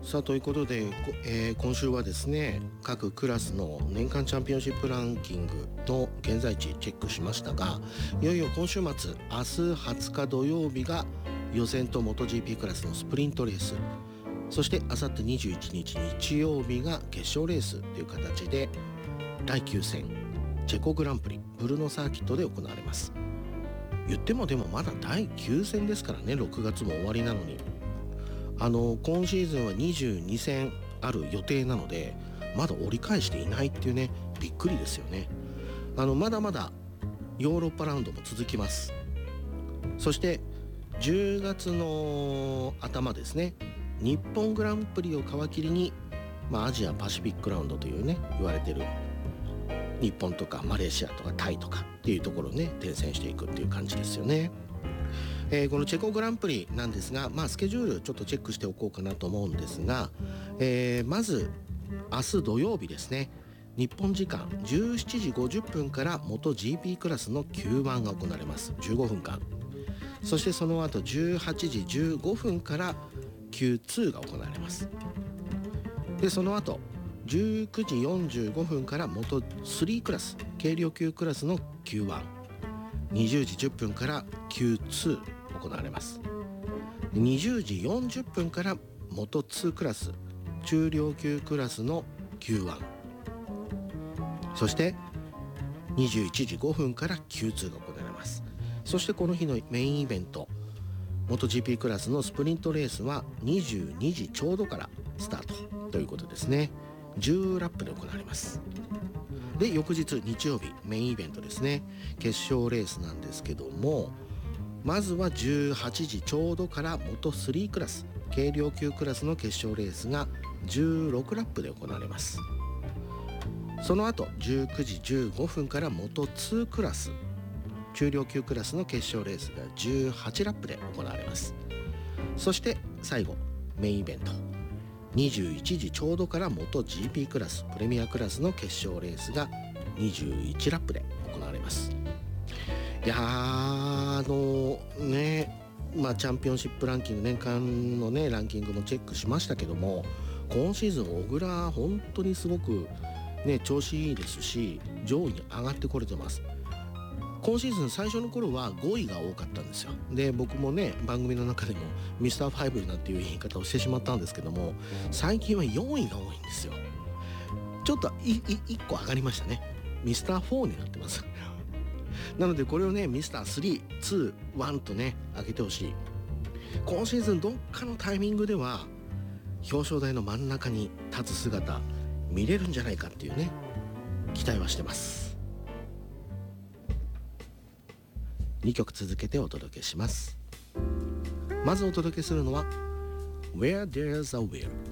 さあということで、今週はですね、各クラスの年間チャンピオンシップランキングの現在地チェックしましたが、いよいよ今週末、明日20日土曜日が予選と MotoGP クラスのスプリントレース、そしてあさって21日日曜日が決勝レースという形で第9戦チェコグランプリブルノサーキットで行われます。言ってもでもまだ第9戦ですからね。6月も終わりなのに、今シーズンは22戦ある予定なので、まだ折り返していないっていうね、びっくりですよね。まだまだヨーロッパラウンドも続きます。そして10月の頭ですね、日本グランプリを皮切りに、アジアパシフィックラウンドというね言われてる日本とかマレーシアとかタイとかっていうところをね転戦していくっていう感じですよね。このチェコグランプリなんですが、スケジュールちょっとチェックしておこうかなと思うんですが、まず明日土曜日ですね、日本時間17時50分から MotoGP クラスの Q1 が行われます。15分間。そしてその後18時15分から Q2 が行われます。でその後19時45分から Moto3 クラス軽量級クラスの Q1、 20時10分から Q2 行われます。20時40分から Moto2 クラス中量級クラスの Q1、 そして21時5分から Q2 が行われます。そしてこの日のメインイベント MotoGP クラスのスプリントレースは22時ちょうどからスタートということですね。10ラップで行われます。で翌日日曜日メインイベントですね、決勝レースなんですけども、まずは18時ちょうどから Moto3 クラス軽量級クラスの決勝レースが16ラップで行われます。その後19時15分から Moto2 クラス中量級クラスの決勝レースが18ラップで行われます。そして最後メインイベント21時ちょうどから MotoGP クラスプレミアクラスの決勝レースが21ラップで行われます。いやね、チャンピオンシップランキング年間のねランキングもチェックしましたけども、今シーズン小倉本当にすごくね調子いいですし、上位に上がってこれてます。今シーズン最初の頃は5位が多かったんですよ。で僕もね番組の中でもミスター5なんていう言い方をしてしまったんですけども、最近は4位が多いんですよ。ちょっと1個上がりましたね。ミスター4になってますなのでこれをねミスター3、2、1とね上げてほしい。今シーズンどっかのタイミングでは表彰台の真ん中に立つ姿見れるんじゃないかっていうね期待はしてます。2曲続けてお届けします。まずお届けするのは Where There's a Will。